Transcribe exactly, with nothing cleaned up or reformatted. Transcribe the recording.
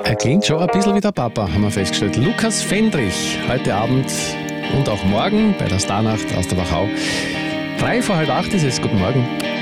Er klingt schon ein bisschen wie der Papa, haben wir festgestellt. Lukas Fendrich, heute Abend und auch morgen bei der Starnacht aus der Wachau. Drei vor halb acht ist es. Guten Morgen.